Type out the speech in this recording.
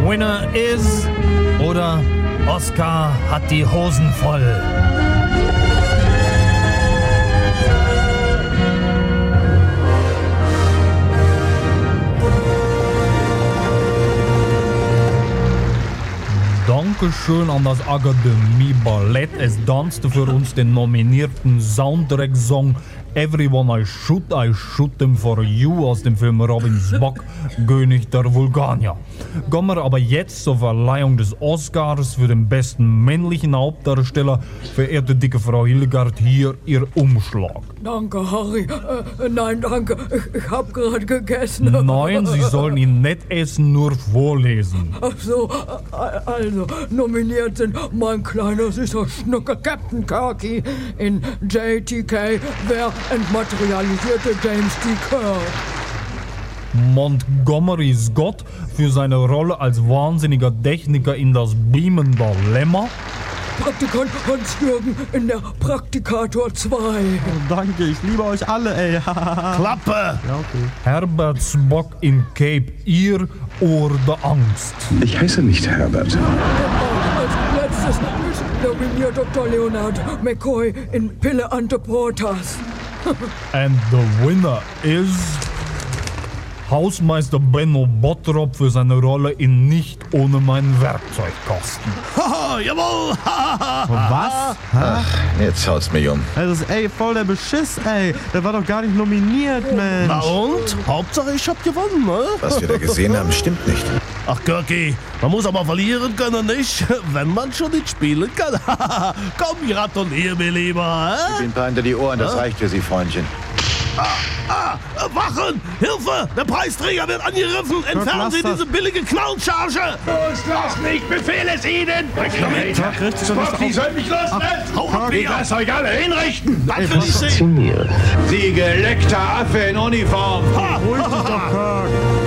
winner is... Oder Oscar hat die Hosen voll. Dankeschön an das Akademie Ballett. Es tanzte für uns den nominierten Soundtrack-Song Everyone I Shoot Them For You aus dem Film Robins Bock, König der Vulkanier. Kommen wir aber jetzt zur Verleihung des Oscars für den besten männlichen Hauptdarsteller. Verehrte dicke Frau Hildegard, hier Ihr Umschlag. Danke, Harry. Nein, danke. Ich hab gerade gegessen. Nein, Sie sollen ihn nicht essen, nur vorlesen. Ach so, also nominiert sind mein kleiner süßer Schnucke Captain Kirky in JTK, wer entmaterialisierte James T. Kirk. Montgomery Scott für seine Rolle als wahnsinniger Techniker in das Beamen der Lämmer. Praktikant Hans-Jürgen in der Praktikator 2. Oh, danke, ich liebe euch alle, ey. Klappe! Ja, okay. Herbert Spock in Cape Ear, Ohr der Angst. Ich heiße nicht Herbert. Als letztes ist nominiert Dr. Leonard McCoy in Pille Ante Portas. And the winner is... Hausmeister Benno Bottrop für seine Rolle in Nicht ohne meinen Werkzeugkasten. Haha, jawohl! Was? Ach, jetzt haut's mich um. Das ist, ey, voll der Beschiss, ey. Der war doch gar nicht nominiert, Mensch. Na und? Hauptsache ich hab gewonnen, ne? Was wir da gesehen haben, stimmt nicht. Ach, Kirky, man muss aber verlieren können, nicht? Wenn man schon nicht spielen kann. Komm, gratulier mir lieber, hä? Ich bin ein paar hinter die Ohren, das reicht für Sie, Freundchen. Wachen! Hilfe! Der Preisträger wird angegriffen! Entfernen Sie diese billige Clown-Charge! Loslassen, ich befehle es Ihnen! Spock, Sie sollen mich loslassen! Hau ab, Ich lasse euch alle hinrichten! Das will ich sehen! Sie geleckter Affe in Uniform! Ruhig dich doch, Kirk.